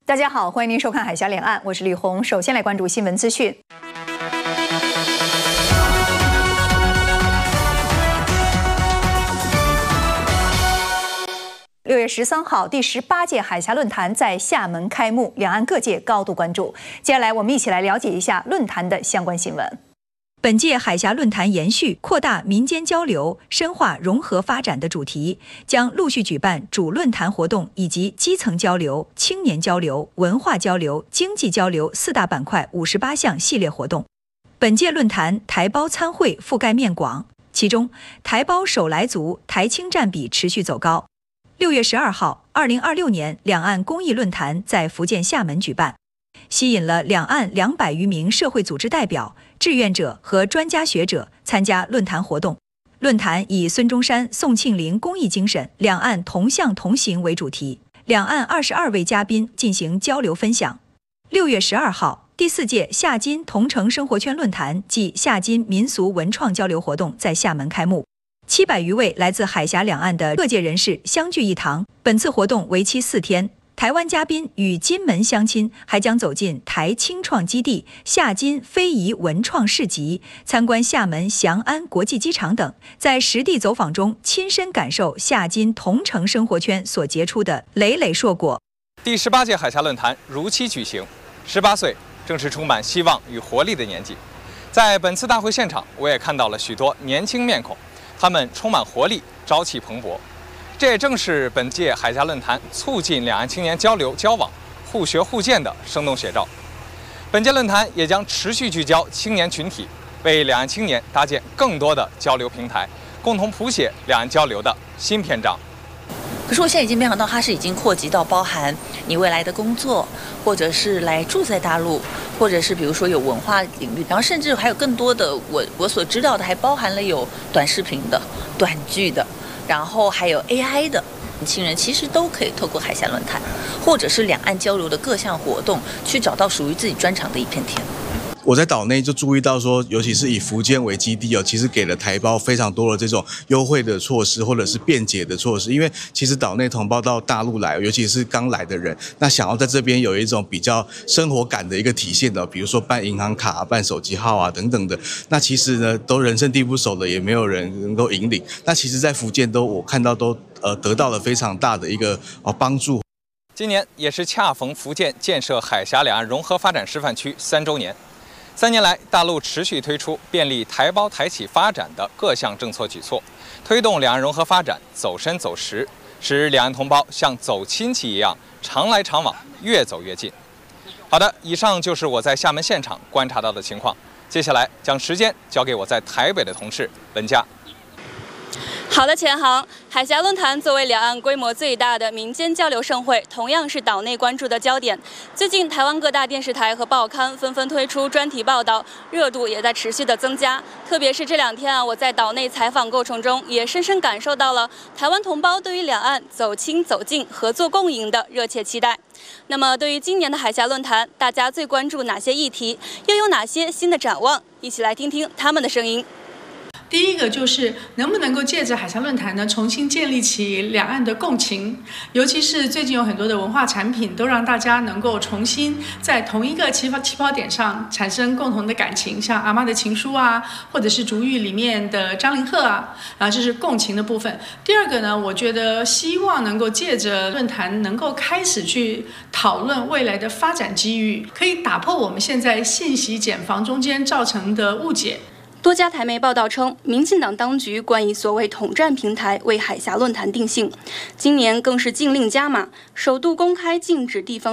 大家好，欢迎您收看《海峡两岸》，我是李红。首先来关注新闻资讯。6月13号，第18届海峡论坛在厦门开幕，两岸各界高度关注。接下来，我们一起来了解一下论坛的相关新闻。本届海峡论坛延续扩大民间交流、深化融合发展的主题，将陆续举办主论坛活动以及基层交流、青年交流、文化交流、经济交流4大板块58项系列活动。本届论坛台胞参会覆盖面广，其中台胞首来族、台青占比持续走高。6月12号，2026年两岸公益论坛在福建厦门举办，吸引了两岸200余名社会组织代表、志愿者和专家学者参加论坛活动。论坛以孙中山、宋庆龄公益精神、两岸同向同行为主题，两岸22位嘉宾进行交流分享。6月12号，第4届厦金同城生活圈论坛暨厦金民俗文创交流活动在厦门开幕。700余位来自海峡两岸的各界人士相聚一堂。本次活动为期4天，台湾嘉宾与金门乡亲还将走进台青创基地、厦金非遗文创市集，参观厦门翔安国际机场等，在实地走访中亲身感受厦金同城生活圈所结出的累累硕果。 第18届海峡论坛如期举行，18岁正是充满希望与活力的年纪。在本次大会现场，我也看到了许多年轻面孔，他们充满活力，朝气蓬勃。这也正是本届海峡论坛促进两岸青年交流交往、互学互鉴的生动写照。本届论坛也将持续聚焦青年群体，为两岸青年搭建更多的交流平台，共同谱写两岸交流的新篇章。 可是我现在已经没想到，它是已经扩及到包含你未来的工作，或者是来住在大陆，或者是比如说有文化领域，然后甚至还有更多的我所知道的，还包含了有短视频的、短剧的，然后还有 AI 的。年轻人其实都可以透过海峡论坛，或者是两岸交流的各项活动，去找到属于自己专长的一片天。 我在岛内就注意到说，尤其是以福建为基地其实给了台胞非常多的这种优惠的措施，或者是便捷的措施。因为其实岛内同胞到大陆来，尤其是刚来的人，那想要在这边有一种比较生活感的一个体现的，比如说办银行卡、办手机号等等的。那其实呢，都人生地不熟的，也没有人能够引领。那其实，在福建我看到都得到了非常大的一个帮助。 今年也是恰逢福建建设海峡两岸融合发展示范区3周年。3年来，大陆持续推出便利台胞台企发展的各项政策举措，推动两岸融合发展走深走实，使两岸同胞像走亲戚一样常来常往，越走越近。好的，以上就是我在厦门现场观察到的情况。接下来将时间交给我在台北的同事文佳。 好的，钱航，海峡论坛作为两岸规模最大的民间交流盛会，同样是岛内关注的焦点。最近，台湾各大电视台和报刊纷纷推出专题报道，热度也在持续的增加。特别是这2天我在岛内采访过程中，也深深感受到了台湾同胞对于两岸走亲走近、合作共赢的热切期待。那么，对于今年的海峡论坛，大家最关注哪些议题，又有哪些新的展望？一起来听听他们的声音。 第一个就是能不能够借着海峡论坛呢，重新建立起两岸的共情，尤其是最近有很多的文化产品都让大家能够重新在同一个起跑点上产生共同的感情，像阿嬷的情书或者是竹玉里面的张凌赫这是共情的部分。第二个呢，我觉得希望能够借着论坛能够开始去讨论未来的发展机遇，可以打破我们现在信息茧房中间造成的误解。 多家台媒报道称，民进党当局关以所谓统战平台为海峡论坛定性，今年更是禁令加码，首度公开禁止地方